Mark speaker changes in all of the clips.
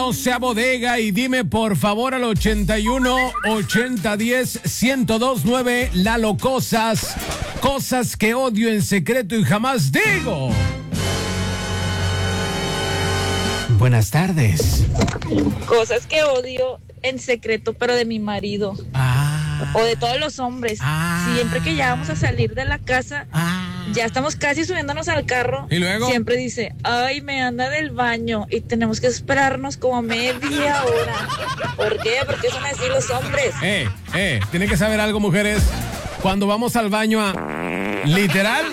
Speaker 1: Sea bodega y dime por favor al 81 80 10 1029 Lalo, cosas que odio en secreto y jamás digo. Buenas tardes.
Speaker 2: Cosas que odio en secreto, pero de mi marido. O de todos los hombres. Siempre que ya vamos a salir de la casa, ya estamos casi subiéndonos al carro.
Speaker 1: ¿Y luego?
Speaker 2: Siempre dice, ay, me anda del baño. Y tenemos que esperarnos como media hora. ¿Por qué? Porque son así los hombres.
Speaker 1: Tienen que saber algo, mujeres. Cuando vamos al baño literal,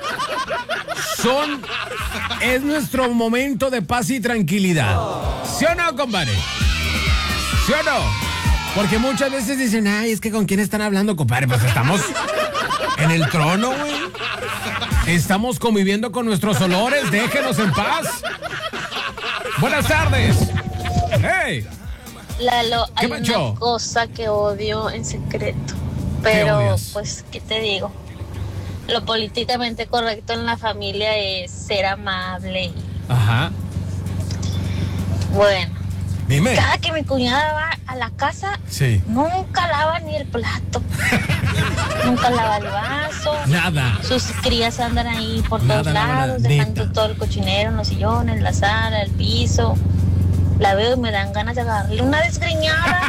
Speaker 1: es nuestro momento de paz y tranquilidad. ¿Sí o no, compadre? ¿Sí o no? Porque muchas veces dicen, ay, es que ¿con quién están hablando, compadre? Pues estamos en el trono, güey. Estamos conviviendo con nuestros olores, déjenos en paz. Buenas tardes. Hey.
Speaker 3: Lalo,
Speaker 1: ¿Qué
Speaker 3: hay
Speaker 1: manchó?
Speaker 3: una cosa que odio en secreto, pero pues, ¿qué te digo? Lo políticamente correcto en la familia es ser amable.
Speaker 1: Ajá.
Speaker 3: Bueno,
Speaker 1: dime.
Speaker 3: Cada que mi cuñada va a la casa,
Speaker 1: sí,
Speaker 3: nunca lava ni el plato, nunca lava el vaso.
Speaker 1: Nada.
Speaker 3: Sus crías andan ahí por todos lados, dejando todo el cochinero en los sillones, en la sala, el piso. La veo y me dan ganas de agarrarle una desgreñada.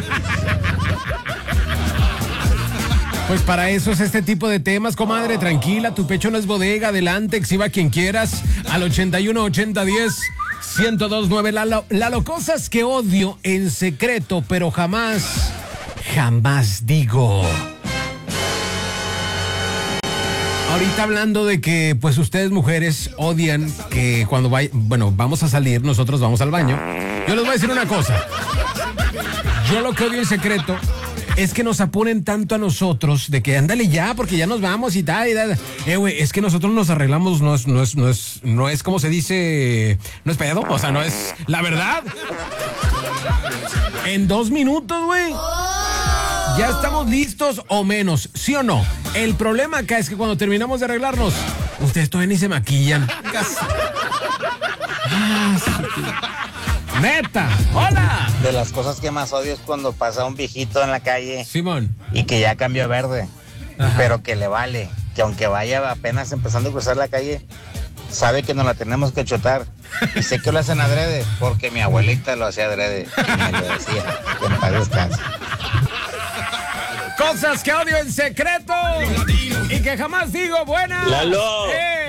Speaker 1: Pues para eso es este tipo de temas, comadre. Tranquila, tu pecho no es bodega. Adelante, exhiba quien quieras. Al 81 80 10 1029 Lalo, cosas que odio en secreto, pero jamás digo. Ahorita hablando de que, pues, ustedes mujeres odian que cuando vamos a salir, nosotros vamos al baño. Yo les voy a decir una cosa. Yo lo que odio en secreto es que nos apuren tanto a nosotros de que ándale ya, porque ya nos vamos y tal. Güey, es que nosotros nos arreglamos, no es como se dice, no es pedo, o sea, no es la verdad. En 2 minutos, güey. Ya estamos listos o menos, ¿sí o no? El problema acá es que cuando terminamos de arreglarnos, ustedes todavía ni se maquillan. ¡Neta! ¡Hola!
Speaker 4: De las cosas que más odio es cuando pasa un viejito en la calle,
Speaker 1: Simón,
Speaker 4: y que ya cambió a verde, pero que le vale, que aunque vaya apenas empezando a cruzar la calle, sabe que nos la tenemos que chotar. Y sé que lo hacen adrede, porque mi abuelita lo hacía adrede, y me lo decía, que en paz descanse.
Speaker 1: Cosas que odio en secreto y que jamás digo. Buenas.
Speaker 5: Lalo.